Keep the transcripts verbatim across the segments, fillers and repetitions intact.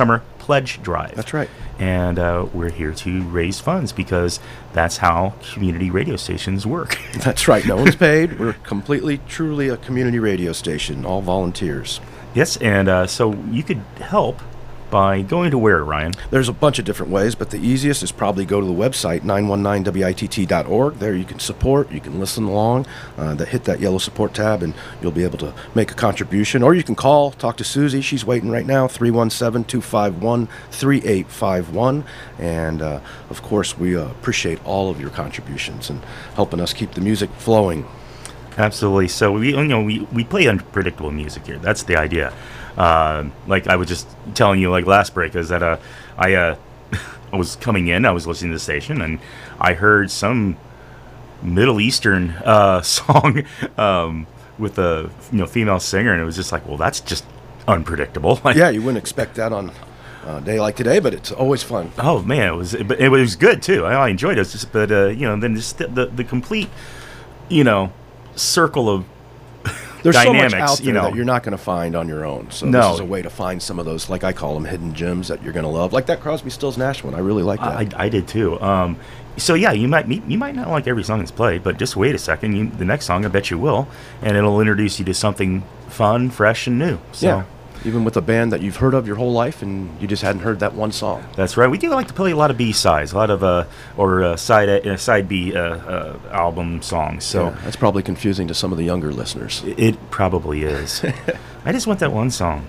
summer pledge drive. That's right. And uh, we're here to raise funds because that's how community radio stations work. That's right. No one's paid. We're completely, truly a community radio station, all volunteers. Yes, and uh, so you could help by going to where, Ryan? There's a bunch of different ways, but the easiest is probably go to the website, nine one nine W I T T dot org. There you can support, you can listen along, uh, that hit that yellow support tab, and you'll be able to make a contribution. Or you can call, talk to Susie. She's waiting right now, three one seven, two five one, three eight five one. And, uh, of course, we uh, appreciate all of your contributions and helping us keep the music flowing. Absolutely. So we, you know, we, we play unpredictable music here. That's the idea. Uh, like I was just telling you, like last break, is that uh, I uh, I was coming in, I was listening to the station, and I heard some Middle Eastern uh, song um, with a you know female singer, and it was just like, well, that's just unpredictable. Yeah, you wouldn't expect that on a day like today, but it's always fun. Oh man, it was, but it was good too. I, I enjoyed it. It was just, but uh, you know, then just the, the the complete, you know, circle of There's dynamics, so much out there you know. that you're not going to find on your own. So No. this is a way to find some of those, like I call them, hidden gems that you're going to love. Like that Crosby, Stills, Nash one. I really like that. I, I did too. Um, so yeah, you might you might not like every song that's played, but just wait a second. You, the next song, I bet you will, and it'll introduce you to something fun, fresh, and new. So. Yeah. Even with a band that you've heard of your whole life and you just hadn't heard that one song. That's right. We do like to play a lot of B-sides, a lot of uh, or uh, side uh, side B uh, uh, album songs. So yeah, that's probably confusing to some of the younger listeners. It probably is. I just want that one song.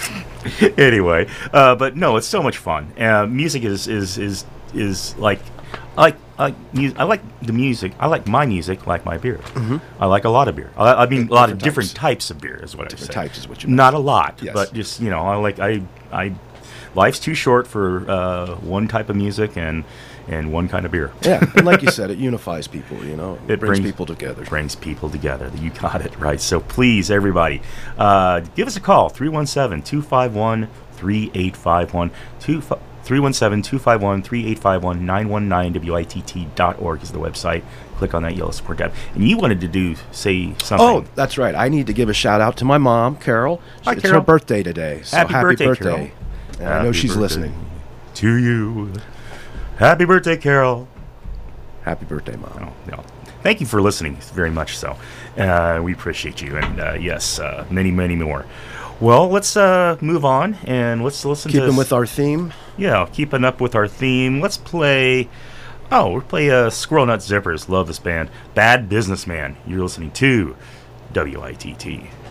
Anyway, uh, but no, it's so much fun. Uh, music is is is is like I like I like, mu- I like the music. I like my music like my beer. Mm-hmm. I like a lot of beer. I, I mean, a lot of Different different types. types of beer is what Different I say. types is what you meant. Not a lot, Yes. but just you know, I like I I. Life's too short for uh, one type of music and and one kind of beer. Yeah, and like you said, it unifies people, you know. It brings, brings people together. Brings people together. You got it right. So please, everybody, uh, give us a call, three one seven, two five one, three eight five one, three one seven, two five one, three eight five one, nine one nine W I T T dot org is the website. Click on that yellow support tab. And you wanted to do, say something. Oh, that's right. I need to give a shout out to my mom, Carol. Hi, it's Carol. her birthday today. So Happy happy, birthday, birthday. Carol. And I know Happy she's birthday listening. To you. Happy birthday, Carol. Happy birthday, Mom. Oh, no. Thank you for listening very much so. Uh, we appreciate you. And uh, yes, uh, many, many more. Well, let's uh, move on and let's listen to... Keeping with our theme. Yeah, keeping up with our theme. Let's play... Oh, we'll play uh, Squirrel Nut Zippers. Love this band. Bad Businessman. You're listening to W I T T.